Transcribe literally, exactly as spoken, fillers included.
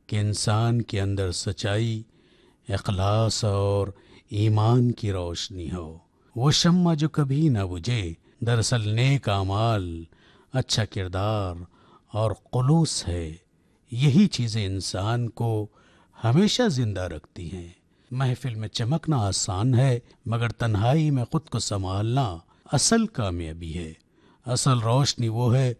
कि इंसान के अंदर सच्चाई, इखलास और ईमान की रोशनी हो। वो शम्मा जो कभी ना बुझे, दरअसल नेक आमाल, अच्छा किरदार और खुलूस है। यही चीज़ें इंसान को हमेशा जिंदा रखती हैं। महफिल में चमकना आसान है, मगर तन्हाई में खुद को संभालना असल कामयाबी है। असल रोशनी वो है